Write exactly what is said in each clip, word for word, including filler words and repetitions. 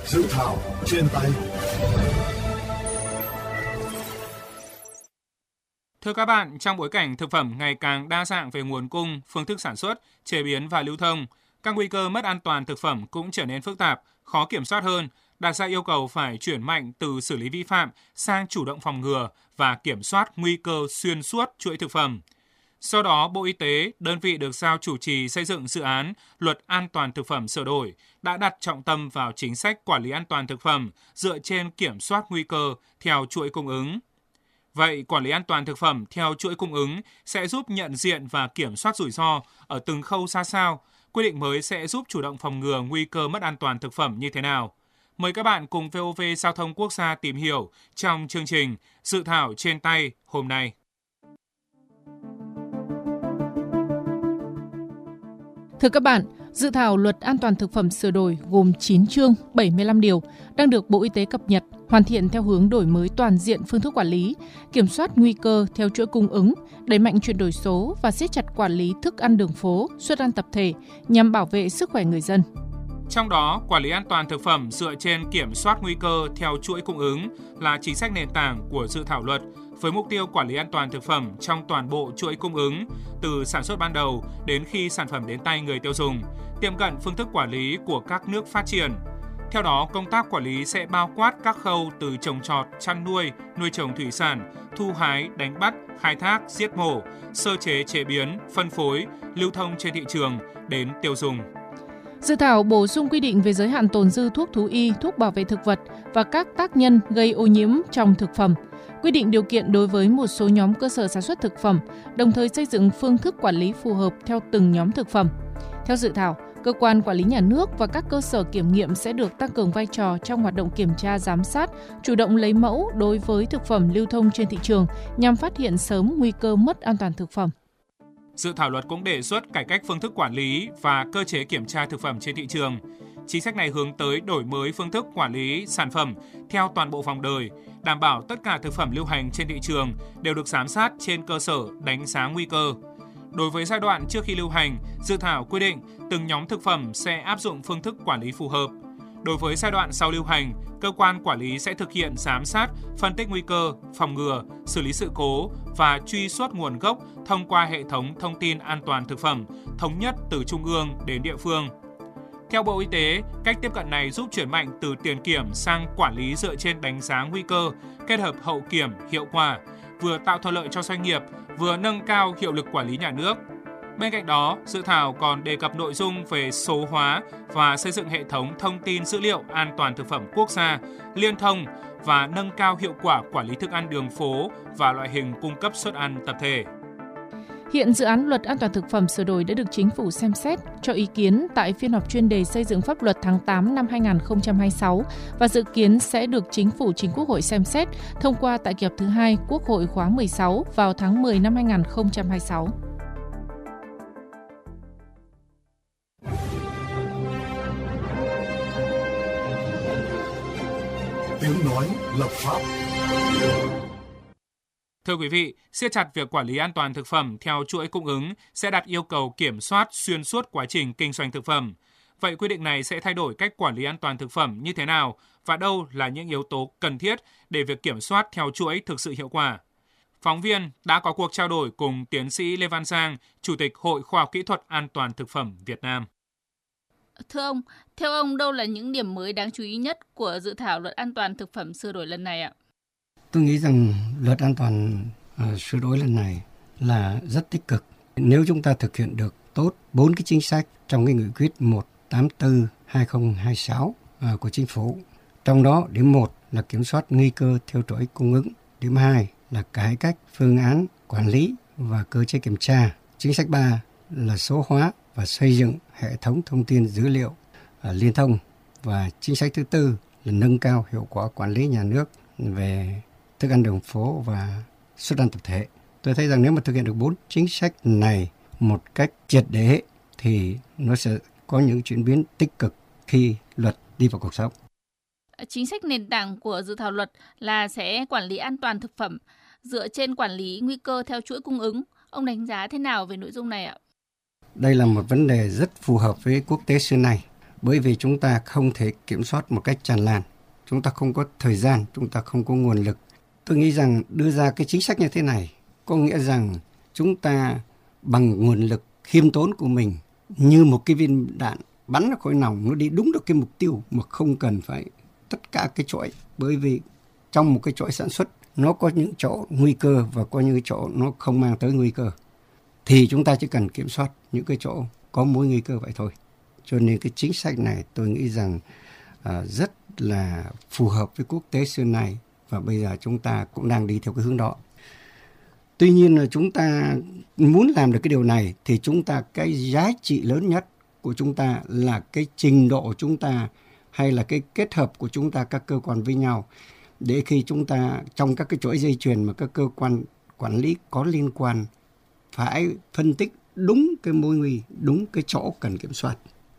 Dự thảo trên tay. Thưa các bạn, trong bối cảnh thực phẩm ngày càng đa dạng về nguồn cung, phương thức sản xuất, chế biến và lưu thông, các nguy cơ mất an toàn thực phẩm cũng trở nên phức tạp, khó kiểm soát hơn, đặt ra yêu cầu phải chuyển mạnh từ xử lý vi phạm sang chủ động phòng ngừa và kiểm soát nguy cơ xuyên suốt chuỗi thực phẩm. Do đó, Bộ Y tế, đơn vị được giao chủ trì xây dựng dự án Luật An toàn thực phẩm sửa đổi, đã đặt trọng tâm vào chính sách quản lý an toàn thực phẩm dựa trên kiểm soát nguy cơ theo chuỗi cung ứng. Vậy, quản lý an toàn thực phẩm theo chuỗi cung ứng sẽ giúp nhận diện và kiểm soát rủi ro ở từng khâu ra sao? Quy định mới sẽ giúp chủ động phòng ngừa nguy cơ mất an toàn thực phẩm như thế nào? Mời các bạn cùng vê o vê Giao thông Quốc gia tìm hiểu trong chương trình Dự thảo trên tay hôm nay. Thưa các bạn, dự thảo Luật An toàn thực phẩm sửa đổi gồm chín chương, bảy mươi lăm điều, đang được Bộ Y tế cập nhật, hoàn thiện theo hướng đổi mới toàn diện phương thức quản lý, kiểm soát nguy cơ theo chuỗi cung ứng, đẩy mạnh chuyển đổi số và siết chặt quản lý thức ăn đường phố, suất ăn tập thể nhằm bảo vệ sức khỏe người dân. Trong đó, quản lý an toàn thực phẩm dựa trên kiểm soát nguy cơ theo chuỗi cung ứng là chính sách nền tảng của dự thảo luật, với mục tiêu quản lý an toàn thực phẩm trong toàn bộ chuỗi cung ứng, từ sản xuất ban đầu đến khi sản phẩm đến tay người tiêu dùng, tiệm cận phương thức quản lý của các nước phát triển. Theo đó, công tác quản lý sẽ bao quát các khâu từ trồng trọt, chăn nuôi, nuôi trồng thủy sản, thu hái, đánh bắt, khai thác, giết mổ, sơ chế chế biến, phân phối, lưu thông trên thị trường đến tiêu dùng. Dự thảo bổ sung quy định về giới hạn tồn dư thuốc thú y, thuốc bảo vệ thực vật và các tác nhân gây ô nhiễm trong thực phẩm, quy định điều kiện đối với một số nhóm cơ sở sản xuất thực phẩm, đồng thời xây dựng phương thức quản lý phù hợp theo từng nhóm thực phẩm. Theo dự thảo, cơ quan quản lý nhà nước và các cơ sở kiểm nghiệm sẽ được tăng cường vai trò trong hoạt động kiểm tra giám sát, chủ động lấy mẫu đối với thực phẩm lưu thông trên thị trường nhằm phát hiện sớm nguy cơ mất an toàn thực phẩm. Dự thảo luật cũng đề xuất cải cách phương thức quản lý và cơ chế kiểm tra thực phẩm trên thị trường. Chính sách này hướng tới đổi mới phương thức quản lý sản phẩm theo toàn bộ vòng đời, đảm bảo tất cả thực phẩm lưu hành trên thị trường đều được giám sát trên cơ sở đánh giá nguy cơ. Đối với giai đoạn trước khi lưu hành, dự thảo quy định từng nhóm thực phẩm sẽ áp dụng phương thức quản lý phù hợp. Đối với giai đoạn sau lưu hành, cơ quan quản lý sẽ thực hiện giám sát, phân tích nguy cơ, phòng ngừa, xử lý sự cố và truy xuất nguồn gốc thông qua hệ thống thông tin an toàn thực phẩm, thống nhất từ trung ương đến địa phương. Theo Bộ Y tế, cách tiếp cận này giúp chuyển mạnh từ tiền kiểm sang quản lý dựa trên đánh giá nguy cơ, kết hợp hậu kiểm hiệu quả, vừa tạo thuận lợi cho doanh nghiệp, vừa nâng cao hiệu lực quản lý nhà nước. Bên cạnh đó, dự thảo còn đề cập nội dung về số hóa và xây dựng hệ thống thông tin dữ liệu an toàn thực phẩm quốc gia, liên thông và nâng cao hiệu quả quản lý thức ăn đường phố và loại hình cung cấp suất ăn tập thể. Hiện dự án Luật An toàn thực phẩm sửa đổi đã được Chính phủ xem xét, cho ý kiến tại phiên họp chuyên đề xây dựng pháp luật tháng tám năm hai nghìn không trăm hai mươi sáu và dự kiến sẽ được Chính phủ trình Quốc hội xem xét thông qua tại kỳ họp thứ hai Quốc hội khóa mười sáu vào tháng mười năm hai nghìn không trăm hai mươi sáu. Tiếng nói lập pháp. Thưa quý vị, siết chặt việc quản lý an toàn thực phẩm theo chuỗi cung ứng sẽ đặt yêu cầu kiểm soát xuyên suốt quá trình kinh doanh thực phẩm. Vậy quy định này sẽ thay đổi cách quản lý an toàn thực phẩm như thế nào và đâu là những yếu tố cần thiết để việc kiểm soát theo chuỗi thực sự hiệu quả? Phóng viên đã có cuộc trao đổi cùng tiến sĩ Lê Văn Giang, Chủ tịch Hội Khoa học Kỹ thuật An toàn thực phẩm Việt Nam. Thưa ông, theo ông đâu là những điểm mới đáng chú ý nhất của dự thảo Luật An toàn thực phẩm sửa đổi lần này ạ? Tôi nghĩ rằng Luật An toàn uh, sửa đổi lần này là rất tích cực. Nếu chúng ta thực hiện được tốt bốn cái chính sách trong cái nghị quyết một tám tư hai không hai sáu uh, của Chính phủ. Trong đó, điểm một là kiểm soát nguy cơ theo chuỗi cung ứng. Điểm hai là cải cách phương án quản lý và cơ chế kiểm tra. Chính sách ba là số hóa và xây dựng hệ thống thông tin dữ liệu uh, liên thông. Và chính sách thứ tư là nâng cao hiệu quả quản lý nhà nước về thức ăn đường phố và suất ăn tập thể. Tôi thấy rằng nếu mà thực hiện được bốn chính sách này một cách triệt để thì nó sẽ có những chuyển biến tích cực khi luật đi vào cuộc sống. Chính sách nền tảng của dự thảo luật là sẽ quản lý an toàn thực phẩm dựa trên quản lý nguy cơ theo chuỗi cung ứng. Ông đánh giá thế nào về nội dung này ạ? Đây là một vấn đề rất phù hợp với quốc tế xưa nay, bởi vì chúng ta không thể kiểm soát một cách tràn lan. Chúng ta không có thời gian, chúng ta không có nguồn lực. Tôi nghĩ rằng đưa ra cái chính sách như thế này có nghĩa rằng chúng ta bằng nguồn lực khiêm tốn của mình như một cái viên đạn bắn ra khỏi nòng, nó đi đúng được cái mục tiêu mà không cần phải tất cả cái chuỗi. Bởi vì trong một cái chuỗi sản xuất nó có những chỗ nguy cơ và có những chỗ nó không mang tới nguy cơ. Thì chúng ta chỉ cần kiểm soát những cái chỗ có mối nguy cơ vậy thôi. Cho nên cái chính sách này tôi nghĩ rằng à, rất là phù hợp với quốc tế xưa nay và bây giờ chúng ta cũng đang đi theo cái hướng đó. Tuy nhiên là chúng ta muốn làm được cái điều này thì chúng ta cái giá trị lớn nhất của chúng ta là cái trình độ chúng ta hay là cái kết hợp của chúng ta các cơ quan với nhau để khi chúng ta trong các cái chuỗi dây chuyền mà các cơ quan quản lý có liên quan phải phân tích đúng cái mối nguy, đúng cái chỗ cần kiểm soát.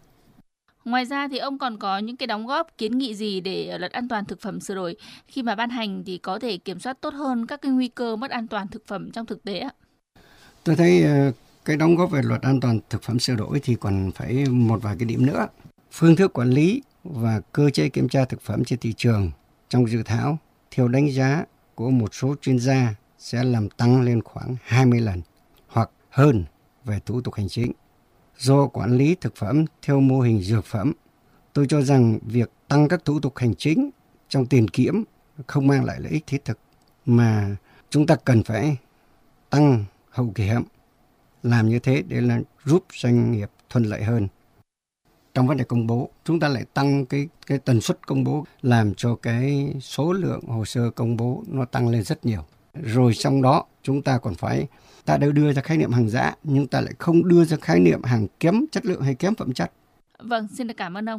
Ngoài ra thì ông còn có những cái đóng góp kiến nghị gì để luật an toàn thực phẩm sửa đổi khi mà ban hành thì có thể kiểm soát tốt hơn các cái nguy cơ mất an toàn thực phẩm trong thực tế ạ? Tôi thấy cái đóng góp về luật an toàn thực phẩm sửa đổi thì còn phải một vài cái điểm nữa. Phương thức quản lý và cơ chế kiểm tra thực phẩm trên thị trường trong dự thảo theo đánh giá của một số chuyên gia sẽ làm tăng lên khoảng hai mươi lần hoặc hơn về thủ tục hành chính. Do quản lý thực phẩm theo mô hình dược phẩm, tôi cho rằng việc tăng các thủ tục hành chính trong tiền kiểm không mang lại lợi ích thiết thực, mà chúng ta cần phải tăng hậu kiểm. Làm như thế để là giúp doanh nghiệp thuận lợi hơn. Trong vấn đề công bố, chúng ta lại tăng cái, cái tần suất công bố làm cho cái số lượng hồ sơ công bố nó tăng lên rất nhiều. Rồi trong đó chúng ta còn phải, ta đều đưa ra khái niệm hàng giả, nhưng ta lại không đưa ra khái niệm hàng kém chất lượng hay kém phẩm chất. Vâng, xin được cảm ơn ông.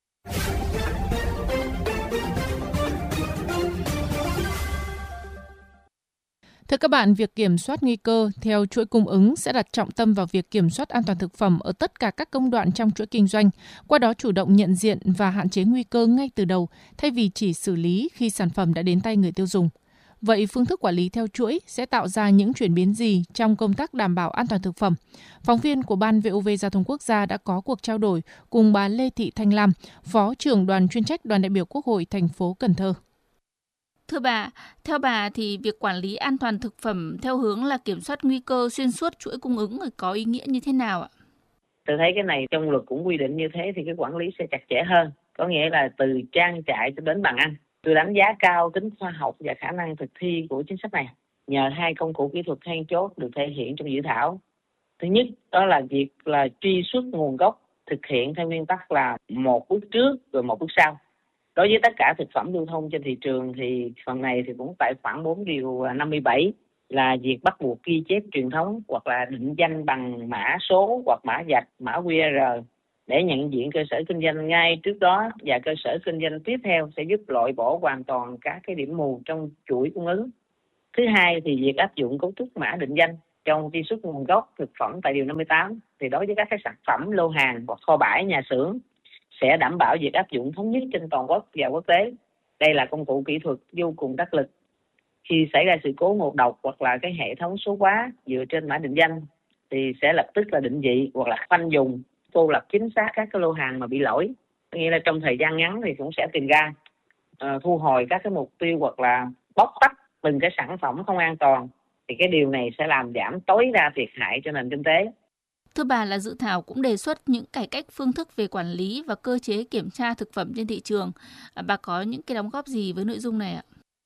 Thưa các bạn, việc kiểm soát nguy cơ theo chuỗi cung ứng sẽ đặt trọng tâm vào việc kiểm soát an toàn thực phẩm ở tất cả các công đoạn trong chuỗi kinh doanh, qua đó chủ động nhận diện và hạn chế nguy cơ ngay từ đầu, thay vì chỉ xử lý khi sản phẩm đã đến tay người tiêu dùng. Vậy phương thức quản lý theo chuỗi sẽ tạo ra những chuyển biến gì trong công tác đảm bảo an toàn thực phẩm? Phóng viên của Ban vê o vê Giao thông Quốc gia đã có cuộc trao đổi cùng bà Lê Thị Thanh Lam, Phó trưởng đoàn chuyên trách Đoàn đại biểu Quốc hội thành phố Cần Thơ. Thưa bà, theo bà thì việc quản lý an toàn thực phẩm theo hướng là kiểm soát nguy cơ xuyên suốt chuỗi cung ứng có ý nghĩa như thế nào ạ? Tôi thấy cái này trong luật cũng quy định như thế thì cái quản lý sẽ chặt chẽ hơn. Có nghĩa là từ trang trại cho đến bàn ăn. Tôi đánh giá cao tính khoa học và khả năng thực thi của chính sách này. Nhờ hai công cụ kỹ thuật then chốt được thể hiện trong dự thảo. Thứ nhất, đó là việc là truy xuất nguồn gốc, thực hiện theo nguyên tắc là một bước trước rồi một bước sau. Đối với tất cả thực phẩm lưu thông trên thị trường thì phần này thì cũng tại khoản bốn điều năm mươi bảy là việc bắt buộc ghi chép truyền thống hoặc là định danh bằng mã số hoặc mã vạch, mã quy rờ để nhận diện cơ sở kinh doanh ngay trước đó, và cơ sở kinh doanh tiếp theo sẽ giúp loại bỏ hoàn toàn các cái điểm mù trong chuỗi cung ứng. Thứ hai thì việc áp dụng cấu trúc mã định danh trong truy xuất nguồn gốc thực phẩm tại điều năm mươi tám thì đối với các cái sản phẩm lô hàng hoặc kho bãi nhà xưởng sẽ đảm bảo việc áp dụng thống nhất trên toàn quốc và quốc tế. Đây là công cụ kỹ thuật vô cùng đắc lực. Khi xảy ra sự cố ngộ độc hoặc là cái hệ thống số hóa dựa trên mã định danh thì sẽ lập tức là định vị hoặc là khoanh vùng, cô lập chính xác các cái lô hàng mà bị lỗi. Nghĩa là trong thời gian ngắn thì cũng sẽ tìm ra, uh, thu hồi các cái mục tiêu hoặc là bóc tách từng cái sản phẩm không an toàn. Thì cái điều này sẽ làm giảm tối đa thiệt hại cho nền kinh tế. Thưa bà, là dự thảo cũng đề xuất những cải cách phương thức về quản lý và cơ chế kiểm tra thực phẩm trên thị trường. À, bà có những cái đóng góp gì với nội dung này ạ?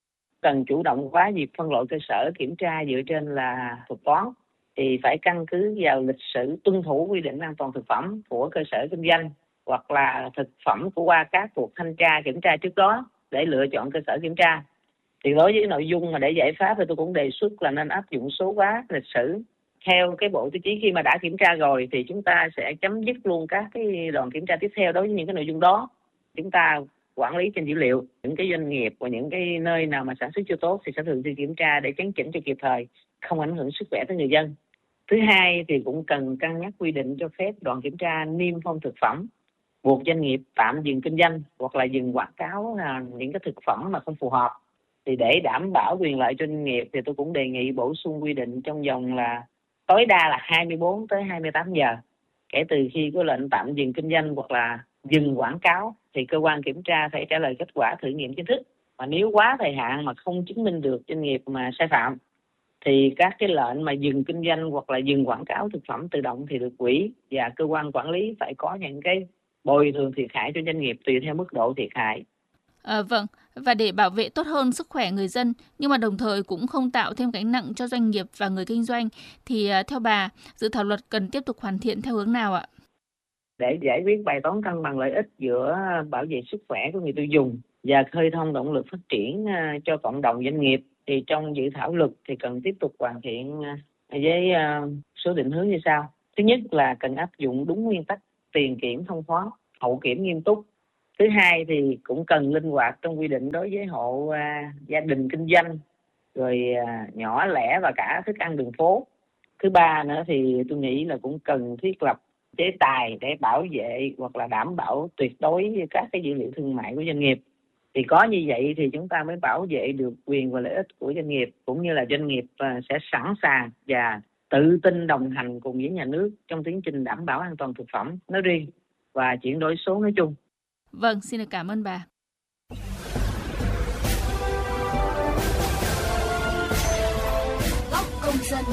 Cần chủ động hóa việc phân loại cơ sở kiểm tra dựa trên là thuật toán, thì phải căn cứ vào lịch sử tuân thủ quy định an toàn thực phẩm của cơ sở kinh doanh hoặc là thực phẩm của qua các cuộc thanh tra kiểm tra trước đó để lựa chọn cơ sở kiểm tra. Thì đối với nội dung mà để giải pháp thì tôi cũng đề xuất là nên áp dụng số hóa lịch sử. Theo cái bộ tiêu chí khi mà đã kiểm tra rồi thì chúng ta sẽ chấm dứt luôn các cái đoàn kiểm tra tiếp theo đối với những cái nội dung đó. Chúng ta quản lý trên dữ liệu, những cái doanh nghiệp và những cái nơi nào mà sản xuất chưa tốt thì sẽ thường xuyên kiểm tra để chấn chỉnh cho kịp thời, không ảnh hưởng sức khỏe tới người dân. Thứ hai thì cũng cần cân nhắc quy định cho phép đoàn kiểm tra niêm phong thực phẩm, buộc doanh nghiệp tạm dừng kinh doanh hoặc là dừng quảng cáo là những cái thực phẩm mà không phù hợp. Thì để đảm bảo quyền lợi cho doanh nghiệp thì tôi cũng đề nghị bổ sung quy định trong vòng là tối đa là hai mươi bốn tới hai mươi tám giờ kể từ khi có lệnh tạm dừng kinh doanh hoặc là dừng quảng cáo thì cơ quan kiểm tra phải trả lời kết quả thử nghiệm chính thức. Mà nếu quá thời hạn mà không chứng minh được doanh nghiệp mà sai phạm thì các cái lệnh mà dừng kinh doanh hoặc là dừng quảng cáo thực phẩm tự động thì được hủy, và cơ quan quản lý phải có những cái bồi thường thiệt hại cho doanh nghiệp tùy theo mức độ thiệt hại. À, vâng, và để bảo vệ tốt hơn sức khỏe người dân nhưng mà đồng thời cũng không tạo thêm gánh nặng cho doanh nghiệp và người kinh doanh thì theo bà, dự thảo luật cần tiếp tục hoàn thiện theo hướng nào ạ? Để giải quyết bài toán cân bằng lợi ích giữa bảo vệ sức khỏe của người tiêu dùng và khơi thông động lực phát triển cho cộng đồng doanh nghiệp thì trong dự thảo luật thì cần tiếp tục hoàn thiện với số định hướng như sau. Thứ nhất là cần áp dụng đúng nguyên tắc tiền kiểm thông thoáng, hậu kiểm nghiêm túc. Thứ hai thì cũng cần linh hoạt trong quy định đối với hộ à, gia đình kinh doanh, rồi à, nhỏ lẻ và cả thức ăn đường phố. Thứ ba nữa thì tôi nghĩ là cũng cần thiết lập chế tài để bảo vệ hoặc là đảm bảo tuyệt đối các cái dữ liệu thương mại của doanh nghiệp. Thì có như vậy thì chúng ta mới bảo vệ được quyền và lợi ích của doanh nghiệp, cũng như là doanh nghiệp à, sẽ sẵn sàng và tự tin đồng hành cùng với nhà nước trong tiến trình đảm bảo an toàn thực phẩm nói riêng và chuyển đổi số nói chung. Vâng, xin được cảm ơn bà. Góc công dân.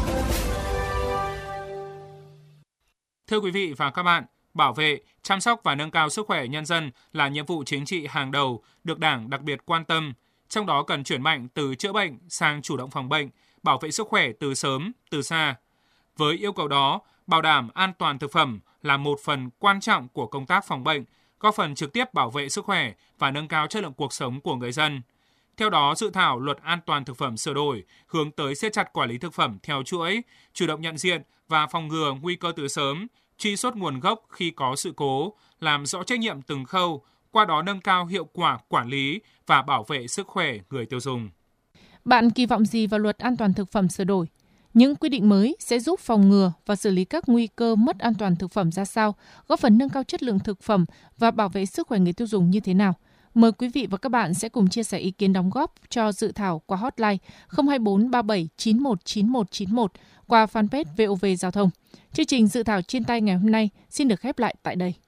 Thưa quý vị và các bạn, bảo vệ, chăm sóc và nâng cao sức khỏe nhân dân là nhiệm vụ chính trị hàng đầu được Đảng đặc biệt quan tâm, trong đó cần chuyển mạnh từ chữa bệnh sang chủ động phòng bệnh, bảo vệ sức khỏe từ sớm, từ xa. Với yêu cầu đó, bảo đảm an toàn thực phẩm là một phần quan trọng của công tác phòng bệnh, góp phần trực tiếp bảo vệ sức khỏe và nâng cao chất lượng cuộc sống của người dân. Theo đó, dự thảo Luật An toàn thực phẩm sửa đổi hướng tới siết chặt quản lý thực phẩm theo chuỗi, chủ động nhận diện và phòng ngừa nguy cơ từ sớm, truy xuất nguồn gốc khi có sự cố, làm rõ trách nhiệm từng khâu, qua đó nâng cao hiệu quả quản lý và bảo vệ sức khỏe người tiêu dùng. Bạn kỳ vọng gì vào Luật An toàn thực phẩm sửa đổi? Những quy định mới sẽ giúp phòng ngừa và xử lý các nguy cơ mất an toàn thực phẩm ra sao, góp phần nâng cao chất lượng thực phẩm và bảo vệ sức khỏe người tiêu dùng như thế nào? Mời quý vị và các bạn sẽ cùng chia sẻ ý kiến đóng góp cho dự thảo qua hotline không hai bốn ba bảy chín một chín một chín một qua fanpage vê o vê Giao thông. Chương trình dự thảo trên tay ngày hôm nay xin được khép lại tại đây.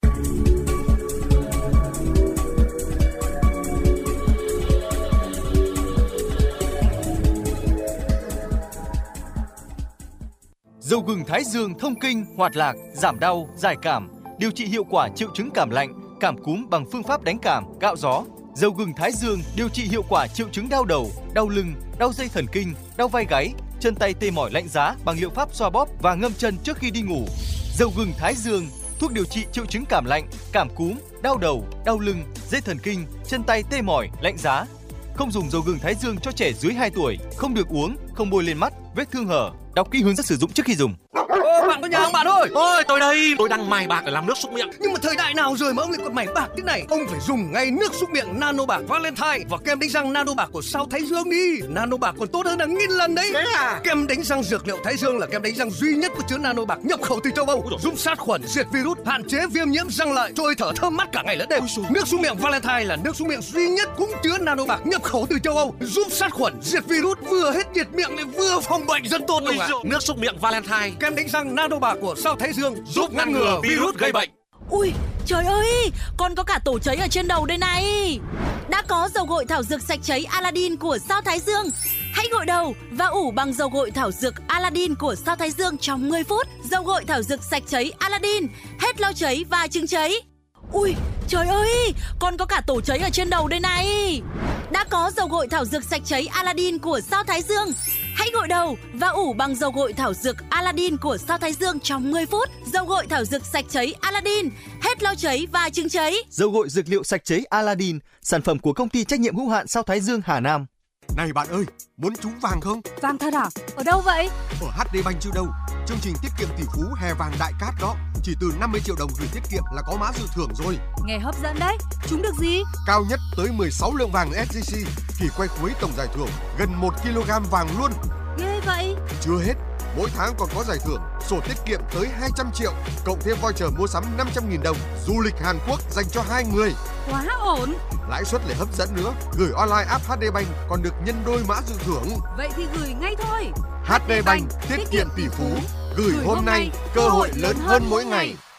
Dầu gừng Thái Dương thông kinh, hoạt lạc, giảm đau, giải cảm, điều trị hiệu quả triệu chứng cảm lạnh, cảm cúm bằng phương pháp đánh cảm, cạo gió. Dầu gừng Thái Dương điều trị hiệu quả triệu chứng đau đầu, đau lưng, đau dây thần kinh, đau vai gáy, chân tay tê mỏi lạnh giá bằng liệu pháp xoa bóp và ngâm chân trước khi đi ngủ. Dầu gừng Thái Dương, thuốc điều trị triệu chứng cảm lạnh, cảm cúm, đau đầu, đau lưng, dây thần kinh, chân tay tê mỏi, lạnh giá. Không dùng dầu gừng Thái Dương cho trẻ dưới hai tuổi, không được uống, không bôi lên mắt, vết thương hở. Đọc kỹ hướng dẫn sử dụng trước khi dùng. Ô, bạn có nhà không bạn ơi? Ôi, tôi đây, tôi đang mài bạc để làm nước súc miệng. Nhưng mà thời đại nào rồi mà ông lại còn mài bạc thế này? Ông phải dùng ngay nước súc miệng Nano Bạc Valentine và kem đánh răng Nano Bạc của Sao Thái Dương đi. Nano Bạc còn tốt hơn là nghìn lần đấy. Thế à? Kem đánh răng dược liệu Thái Dương là kem đánh răng duy nhất có chứa Nano Bạc nhập khẩu từ châu Âu, giúp sát khuẩn, diệt virus, hạn chế viêm nhiễm răng lợi, trôi thở thơm mát cả ngày lẫn đêm. Nước súc miệng Valentine là nước súc miệng duy nhất cũng chứa Nano Bạc nhập khẩu từ châu Âu, giúp sát khuẩn, diệt virus, vừa hết nhiệt miệng lại vừa phòng bệnh rất tốt luôn ạ. Nước súc miệng Valentine, kem đánh răng Nano Bạc của Sao Thái Dương giúp ngăn ngừa virus gây bệnh. Ui, trời ơi, còn có cả tổ cháy ở trên đầu đây này. Đã có dầu gội thảo dược sạch cháy Aladdin của Sao Thái Dương. Hãy gội đầu và ủ bằng dầu gội thảo dược Aladdin của Sao Thái Dương trong mười phút. Dầu gội thảo dược sạch cháy Aladdin, hết lo cháy và chứng cháy. Ui, trời ơi, còn có cả tổ cháy ở trên đầu đây này. Đã có dầu gội thảo dược sạch cháy Aladdin của Sao Thái Dương. Hãy gội đầu và ủ bằng dầu gội thảo dược Aladdin của Sao Thái Dương trong mười phút. Dầu gội thảo dược sạch cháy Aladdin, hết lo cháy và chứng cháy. Dầu gội dược liệu sạch cháy Aladdin, sản phẩm của công ty trách nhiệm hữu hạn Sao Thái Dương Hà Nam. Này bạn ơi, muốn trúng vàng không? Vàng thật à? Ở đâu vậy? Ở hát đê Bank chứ đâu. Chương trình tiết kiệm tỷ phú hè vàng đại cát đó. Chỉ từ năm mươi triệu đồng gửi tiết kiệm là có mã dự thưởng rồi. Nghe hấp dẫn đấy. Trúng được gì? Cao nhất tới mười sáu lượng vàng ét gi xê. Kỳ quay cuối tổng giải thưởng gần một ki lô gam vàng luôn. Ghê vậy. Chưa hết, mỗi tháng còn có giải thưởng sổ tiết kiệm tới hai trăm triệu, cộng thêm voucher mua sắm năm trăm nghìn đồng, du lịch Hàn Quốc dành cho hai người. Quá ổn. Lãi suất lại hấp dẫn nữa, gửi online app hát đê Bank còn được nhân đôi mã dự thưởng. Vậy thì gửi ngay thôi. hát đê Bank, tiết kiệm tỷ phú, gửi hôm nay, cơ hội lớn hơn mỗi ngày.